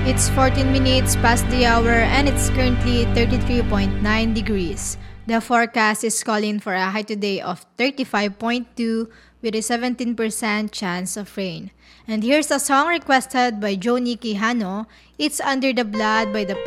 It's 14 minutes past the hour and it's currently 33.9 degrees. The forecast is calling for a high today of 35.2 with a 17% chance of rain. And here's a song requested by Joni Quijano. It's Under the Blood by the